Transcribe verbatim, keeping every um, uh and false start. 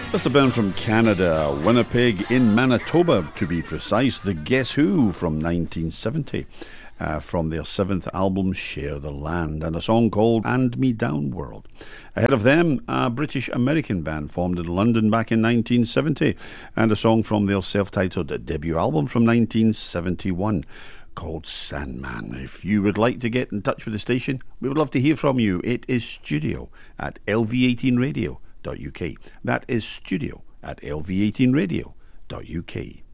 That's a band from Canada, Winnipeg in Manitoba to be precise, the Guess Who from nineteen seventy, uh, from their seventh album Share the Land, and a song called And Me Down World. Ahead of them, a British-American band formed in London back in nineteen seventy, and a song from their self-titled debut album from nineteen seventy-one. Called Sandman. If you would like to get in touch with the station, we would love to hear from you. It is studio at L V eighteen radio dot U K. That is studio at L V eighteen radio dot U K.